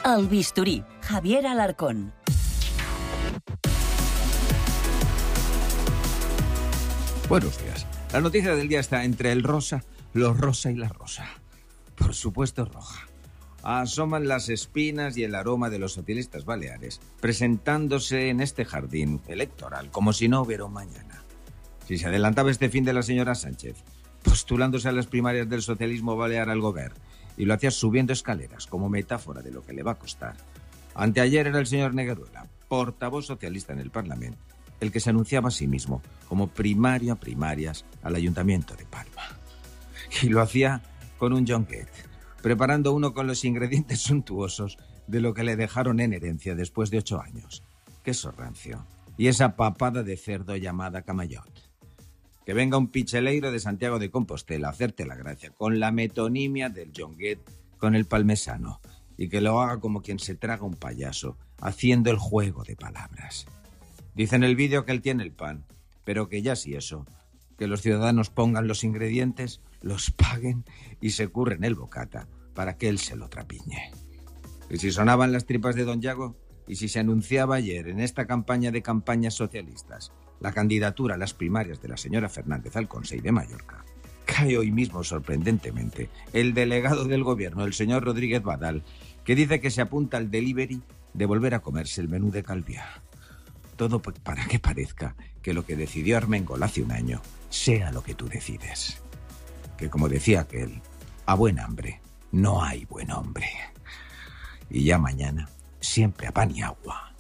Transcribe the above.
El Bisturí, Javier Alarcón. Buenos días. La noticia del día está entre el rosa, lo rosa y la rosa. Por supuesto, roja. Asoman las espinas y el aroma de los socialistas baleares, presentándose en este jardín electoral como si no hubiera un mañana. Si se adelantaba este fin de la señora Sánchez, postulándose a las primarias del socialismo balear al gobierno, y lo hacía subiendo escaleras como metáfora de lo que le va a costar. Anteayer era el señor Negueruela, portavoz socialista en el Parlamento, el que se anunciaba a sí mismo como primario a primarias al Ayuntamiento de Palma. Y lo hacía con un jonquet, preparando uno con los ingredientes suntuosos de lo que le dejaron en herencia después de 8 años. Queso rancio y esa papada de cerdo llamada camayot. Que venga un picheleiro de Santiago de Compostela a hacerte la gracia con la metonimia del jonquet con el palmesano y que lo haga como quien se traga un payaso, haciendo el juego de palabras. Dice en el vídeo que él tiene el pan, pero que ya sí eso, que los ciudadanos pongan los ingredientes, los paguen y se curren el bocata para que él se lo trapiñe. Y si sonaban las tripas de don Yago, y si se anunciaba ayer en esta campaña de campañas socialistas la candidatura a las primarias de la señora Fernández al Consell de Mallorca, cae hoy mismo sorprendentemente el delegado del gobierno, el señor Rodríguez Badal, que dice que se apunta al delivery de volver a comerse el menú de Calviá. Todo para que parezca que lo que decidió Armengol hace un año sea lo que tú decides. Que como decía aquel, a buen hambre no hay buen hombre. Y ya mañana, siempre a pan y agua.